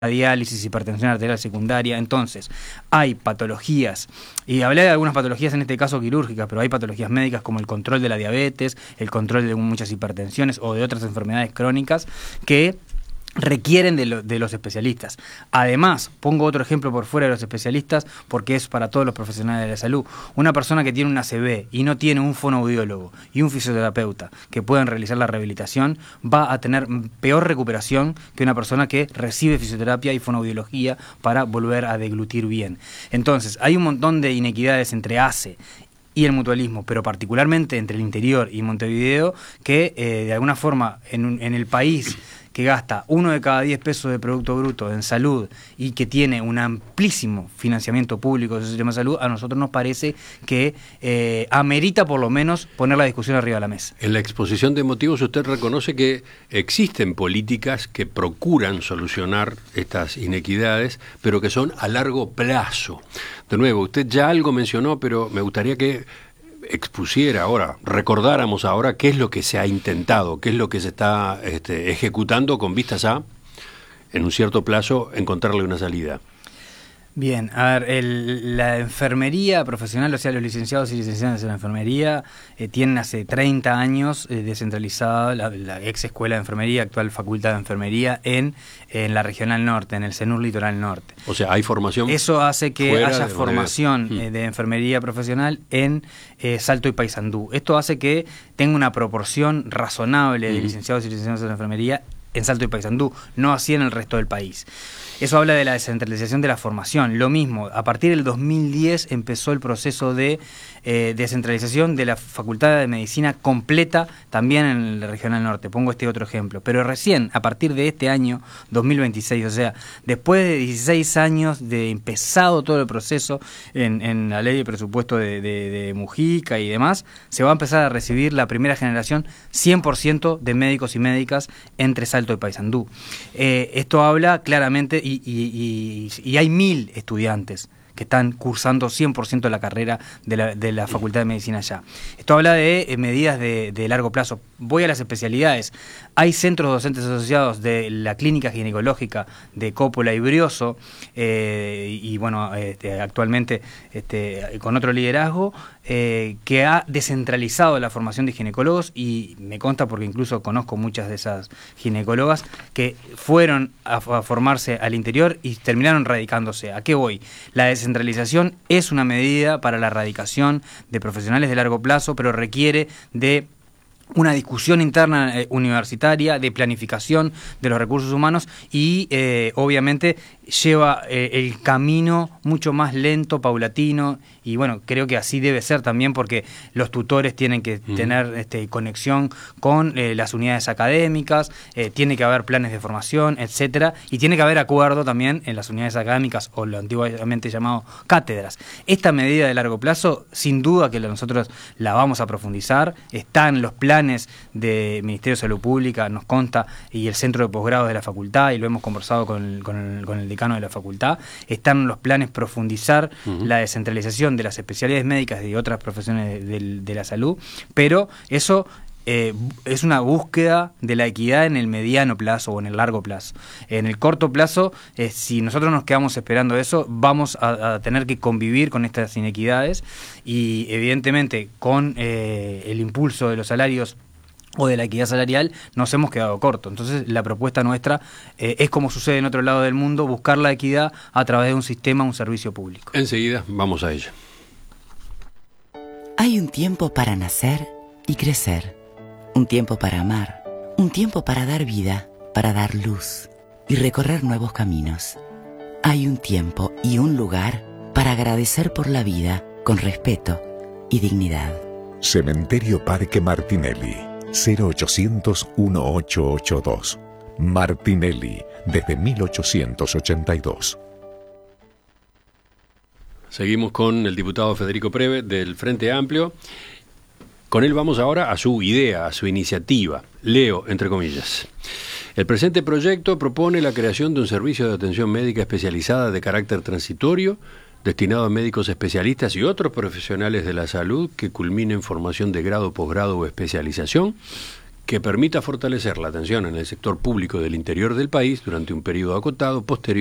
diálisis, hipertensión arterial secundaria. Entonces, hay patologías, y hablé de algunas patologías en este caso quirúrgicas, pero hay patologías médicas como el control de la diabetes, el control de muchas hipertensiones o de otras enfermedades crónicas que requieren de los especialistas. Además, pongo otro ejemplo por fuera de los especialistas porque es para todos los profesionales de la salud. Una persona que tiene una ACV y no tiene un fonoaudiólogo y un fisioterapeuta que puedan realizar la rehabilitación, va a tener peor recuperación que una persona que recibe fisioterapia y fonoaudiología para volver a deglutir bien. Entonces, hay un montón de inequidades entre ACE y el mutualismo, pero particularmente entre el interior y Montevideo, que de alguna forma en el país que gasta 1 de cada 10 pesos de Producto Bruto en salud y que tiene un amplísimo financiamiento público de su sistema de salud, a nosotros nos parece que amerita por lo menos poner la discusión arriba de la mesa. En la exposición de motivos usted reconoce que existen políticas que procuran solucionar estas inequidades, pero que son a largo plazo. De nuevo, usted ya algo mencionó, pero me gustaría que expusiera ahora, recordáramos ahora qué es lo que se ha intentado, qué es lo que se está ejecutando con vistas a, en un cierto plazo, encontrarle una salida. Bien, a ver, la enfermería profesional, o sea, los licenciados y licenciadas en la enfermería tienen hace 30 años descentralizada la ex escuela de enfermería, actual facultad de enfermería en la Regional Norte, en el CENUR Litoral Norte. O sea, hay formación. Eso hace que haya formación de enfermería profesional en Salto y Paysandú. Esto hace que tenga una proporción razonable de licenciados y licenciadas en la enfermería en Salto y Paysandú, no así en el resto del país. Eso habla de la descentralización de la formación. Lo mismo, a partir del 2010 empezó el proceso de descentralización de la Facultad de Medicina completa también en el Regional Norte. Pongo este otro ejemplo. Pero recién, a partir de este año 2026, o sea, después de 16 años de empezado todo el proceso en la ley de presupuesto de Mujica y demás, se va a empezar a recibir la primera generación 100% de médicos y médicas entre Salto y Paysandú. Esto habla claramente, y hay 1000 estudiantes que están cursando 100% la carrera de la Facultad de Medicina allá. Esto habla de medidas de largo plazo. Voy a las especialidades. Hay centros docentes asociados de la Clínica Ginecológica de Coppola y Brioso, y bueno, actualmente con otro liderazgo, que ha descentralizado la formación de ginecólogos, y me consta porque incluso conozco muchas de esas ginecólogas que fueron a formarse al interior y terminaron radicándose. ¿A qué voy? La descentralización es una medida para la erradicación de profesionales de largo plazo, pero requiere de una discusión interna universitaria, de planificación de los recursos humanos y obviamente lleva el camino mucho más lento, paulatino, y bueno, creo que así debe ser también porque los tutores tienen que tener conexión con las unidades académicas, tiene que haber planes de formación, etcétera, y tiene que haber acuerdo también en las unidades académicas o lo antiguamente llamado cátedras. Esta medida de largo plazo, sin duda que nosotros la vamos a profundizar, están los planes del Ministerio de Salud Pública, nos consta, y el centro de posgrado de la facultad, y lo hemos conversado con el decano de la facultad, están los planes profundizar la descentralización de las especialidades médicas y de otras profesiones de la salud, pero eso es una búsqueda de la equidad en el mediano plazo o en el largo plazo. En el corto plazo, si nosotros nos quedamos esperando eso, vamos a tener que convivir con estas inequidades y evidentemente con el impulso de los salarios o de la equidad salarial nos hemos quedado cortos. Entonces la propuesta nuestra es, como sucede en otro lado del mundo, buscar la equidad a través de un sistema, un servicio público. Enseguida vamos a ello. Hay un tiempo para nacer y crecer, un tiempo para amar, un tiempo para dar vida, para dar luz y recorrer nuevos caminos. Hay un tiempo y un lugar para agradecer por la vida con respeto y dignidad. Cementerio Parque Martinelli, 0800-1882. Martinelli, desde 1882. Seguimos con el diputado Federico Preve del Frente Amplio. Con él vamos ahora a su idea, a su iniciativa. Leo, entre comillas. El presente proyecto propone la creación de un servicio de atención médica especializada de carácter transitorio, destinado a médicos especialistas y otros profesionales de la salud que culminen formación de grado, posgrado o especialización, que permita fortalecer la atención en el sector público del interior del país durante un periodo acotado posterior